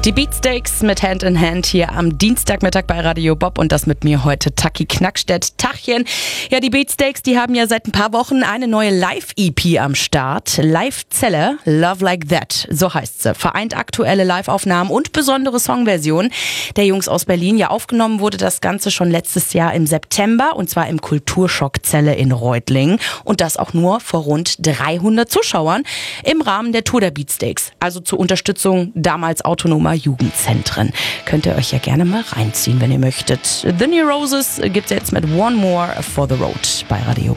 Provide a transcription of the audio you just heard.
Die Beatsteaks mit Hand in Hand hier am Dienstagmittag bei Radio Bob und das mit mir heute Taki Knackstedt. Tachchen. Ja, die Beatsteaks, die haben ja seit ein paar Wochen eine neue Live-EP am Start. Live-Zelle, Love Like That, so heißt sie. Vereint aktuelle Live-Aufnahmen und besondere Songversionen der Jungs aus Berlin. Ja, aufgenommen wurde das Ganze schon letztes Jahr im September und zwar im Kulturschock-Zelle in Reutlingen. Und das auch nur vor rund 300 Zuschauern im Rahmen der Tour der Beatsteaks. Also zur Unterstützung damals autonomer Jugendzentren. Könnt ihr euch ja gerne mal reinziehen, wenn ihr möchtet. The New Roses gibt's jetzt mit One More for the Road bei Radio